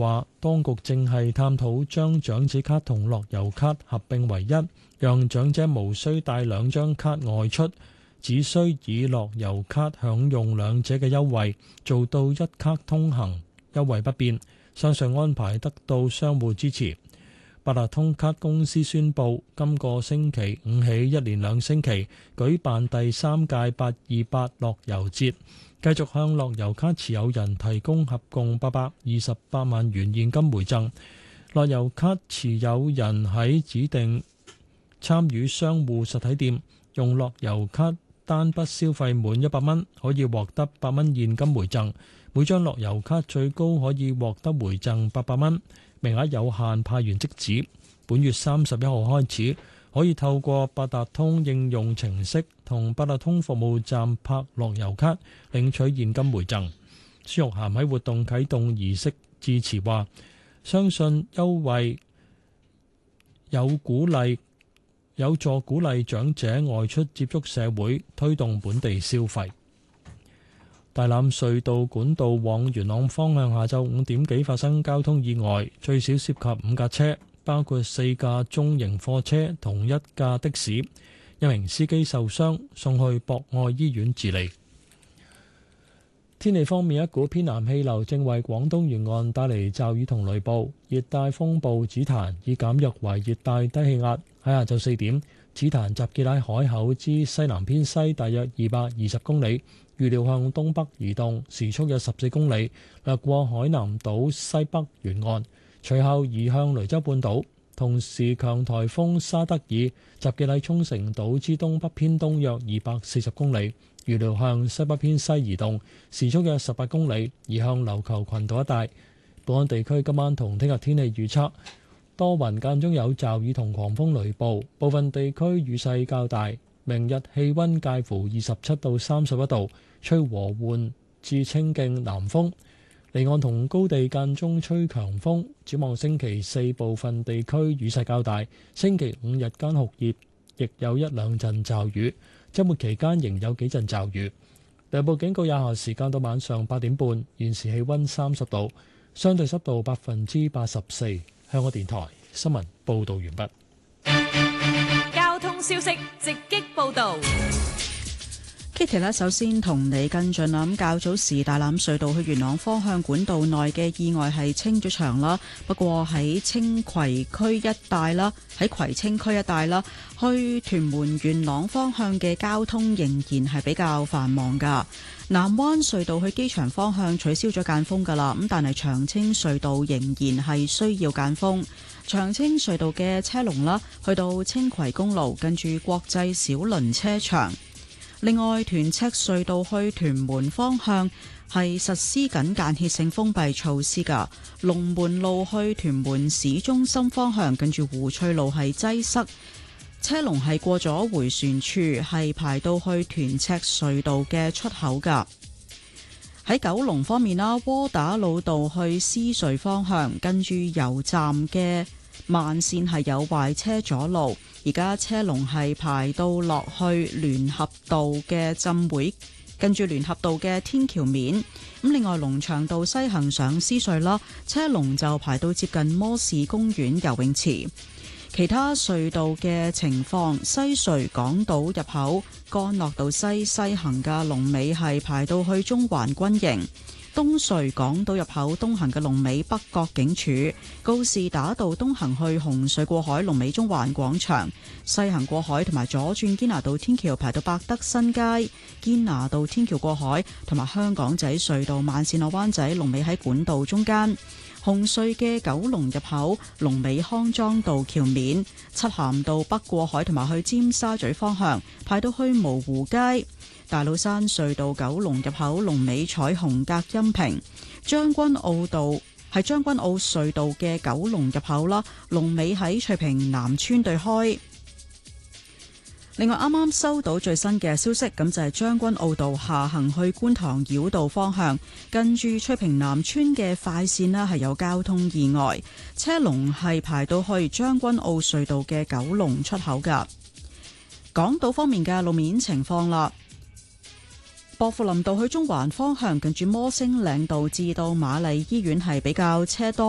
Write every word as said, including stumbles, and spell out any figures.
話，當局正係探討將長者卡同樂悠卡合併為一，讓長者無需帶兩張卡外出，只需以樂悠卡享用兩者嘅優惠，做到一卡通行，優惠不變。相信安排得到商戶支持。八達通卡公司宣布，今個星期五起一連兩星期舉辦第三屆八二八樂悠節，繼續向樂悠卡持有人提供合共八百二十八萬元現金回贈。樂悠卡持有人喺指定參與商戶實體店用樂悠卡單筆消費滿一百蚊，可以獲得八蚊現金回贈。每張樂悠卡最高可以獲得回贈八百蚊，名額有限，派完即止。本月三十一號開始，可以透過八達通應用程式同八達通服務站拍樂悠卡領取現金回贈。孫玉菡喺活動啟動儀式致辭話，相信優惠有鼓勵有助鼓勵長者外出接觸社會，推動本地消費。大欖隧道管道往元朗方向下晝五點幾發生交通意外，最少涉及五架車，包括四架中型貨車同一架的士，一名司機受傷，送去博愛醫院治理。天氣方面，一股偏南氣流正為廣東沿岸帶嚟驟雨同雷暴，熱帶風暴紫檀已減弱為熱帶低氣壓。喺下晝四點，紫檀集結喺海口之西南偏西大約二百二十公里，預料向東北移動，時速約十四公里，掠過海南島西北沿岸，隨後移向雷州半島。同時，強颱風沙德爾集結喺沖繩島之東北偏東約二百四十公里，預料向西北偏西移動，時速約十八公里，移向琉球群島一帶。本港地區今晚同聽日天氣預測，多雲間中有驟雨同狂風雷暴，部分地區雨勢較大。明日氣溫介乎二十七到三十一度，吹和緩至清勁南風，離岸同高地間中吹強風。展望星期四部分地區雨勢較大，星期五日間酷熱，亦有一兩陣驟雨。週末期間仍有幾陣驟雨。雷暴警告有效時間到晚上八點半。現時氣溫三十度，相對濕度百分之八十四。香港電台新聞報道完畢。 交通消息直擊報道。 Kitty 呢，首先同你跟進啦。咁較早時大欖隧道去元朗方向管道內嘅意外係清咗場啦，不過喺青葵區一帶啦，喺葵青區一帶啦，去屯門元朗方向嘅交通仍然係比較繁忙噶。南灣隧道去機場方向取消咗間封噶啦，咁但係長青隧道仍然係需要間封。長青隧道嘅車龍啦，去到青葵公路近住國際小輪車場。另外，屯赤隧道去屯門方向係實施緊間歇性封閉措施㗎。龍門路去屯門市中心方向，跟住湖翠路係擠塞，車龍係過咗迴旋處，係排到去屯赤隧道嘅出口㗎。喺九龍方面啦，窩打老道去獅隧方向，跟住油站嘅慢線係有壞車阻路。而家車龍係排到落去聯合道嘅浸會，跟住聯合道嘅天橋面。咁另外龍翔道西行上獅隧啦，車龍就排到接近摩士公園游泳池。其他隧道嘅情況，西隧港島入口干諾道西西行嘅龍尾係排到去中環軍營。東隧港島入口東行嘅龍尾北角警署，告士打道東行去紅隧過海龍尾中環廣場，西行過海同埋左轉堅拿道天橋排到百德新街，堅拿道天橋過海同埋香港仔隧道慢線落灣仔龍尾喺管道中間，紅隧嘅九龍入口龍尾康莊道橋面，漆咸道北過海同埋去尖沙咀方向排到去蕪湖街。大老山隧道九龍入口龍尾彩虹隔音屏，將軍澳道係將軍澳隧道嘅九龍入口啦，龍尾喺翠屏南村對開。另外啱啱收到最新嘅消息，咁就係將軍澳道下行去觀塘繞道方向，近住翠屏南村嘅快線啦係有交通意外，車龍係排到去將軍澳隧道嘅九龍出口噶。港島方面嘅路面情況啦。薄扶林道去中環方向，近住摩星嶺道至到瑪麗醫院係比較車多。